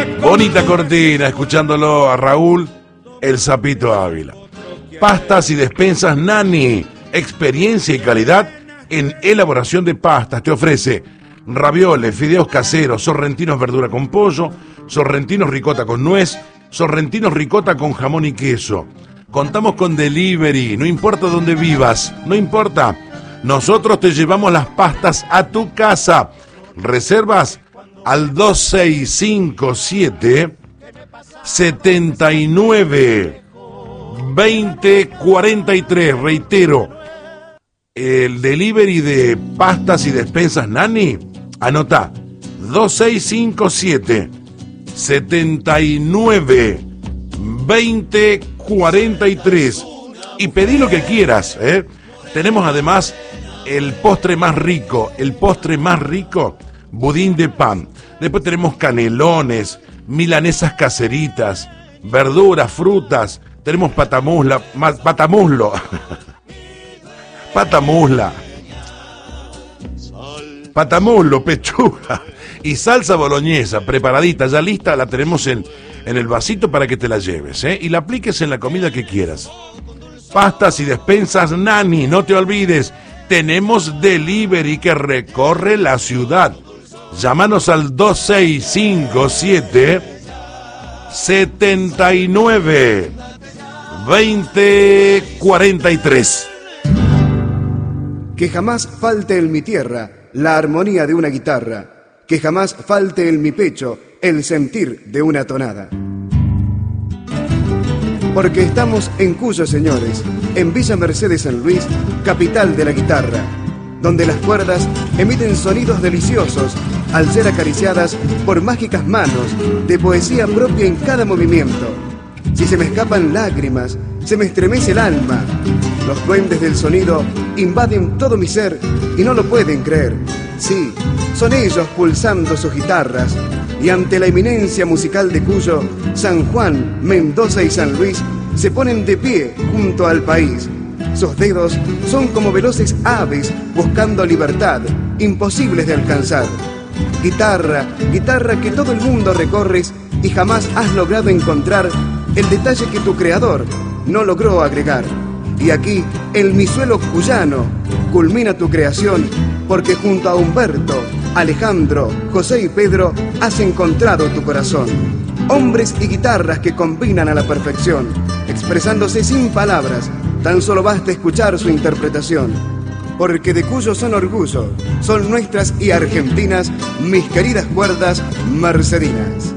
Bonita cortina, escuchándolo a Raúl El Sapito Ávila. Pastas y despensas Nani, experiencia y calidad en elaboración de pastas. Te ofrece ravioles, fideos caseros, sorrentinos verdura con pollo, sorrentinos ricota con nuez, sorrentinos ricota con jamón y queso. Contamos con delivery, no importa dónde vivas, no importa. Nosotros te llevamos las pastas a tu casa. Reservas al 2657 79 20 43. Reitero, el delivery de pastas y despensas Nani, anota 2657 79 20 43 y pedí lo que quieras, ¿eh? Tenemos además el postre más rico, budín de pan. Después tenemos canelones, milanesas caseritas, verduras, frutas. Tenemos patamuzla, patamuzlo, pechuga y salsa boloñesa preparadita, ya lista, la tenemos en el vasito para que te la lleves, ¿eh? Y la apliques en la comida que quieras. Pastas y despensas Nani, no te olvides, tenemos delivery que recorre la ciudad. Llámanos al 2657 79 20 43. Que jamás falte en mi tierra la armonía de una guitarra, que jamás falte en mi pecho el sentir de una tonada. Porque estamos en Cuyo, señores, en Villa Mercedes San Luis, capital de la guitarra, donde las cuerdas emiten sonidos deliciosos al ser acariciadas por mágicas manos de poesía propia en cada movimiento. Si se me escapan lágrimas, se me estremece el alma. Los duendes del sonido invaden todo mi ser y no lo pueden creer. Sí, son ellos pulsando sus guitarras y ante la eminencia musical de Cuyo, San Juan, Mendoza y San Luis se ponen de pie junto al país. Sus dedos son como veloces aves buscando libertad, imposibles de alcanzar. Guitarra, guitarra que todo el mundo recorres y jamás has logrado encontrar el detalle que tu creador no logró agregar. Y aquí, en mi suelo cuyano, culmina tu creación, porque junto a Humberto, Alejandro, José y Pedro has encontrado tu corazón. Hombres y guitarras que combinan a la perfección, expresándose sin palabras, tan solo basta escuchar su interpretación. Porque de Cuyo son orgullo, son nuestras y argentinas, mis queridas cuerdas mercedinas.